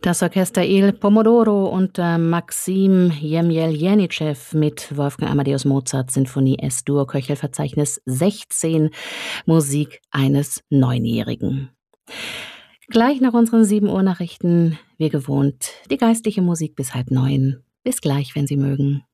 Das Orchester Il Pomodoro unter Maxim Jemjeljenitschew mit Wolfgang Amadeus Mozart Sinfonie S-Dur, Köchelverzeichnis 16, Musik eines Neunjährigen. Gleich nach unseren 7 Uhr Nachrichten, wie gewohnt, die geistliche Musik bis 8:30. Bis gleich, wenn Sie mögen.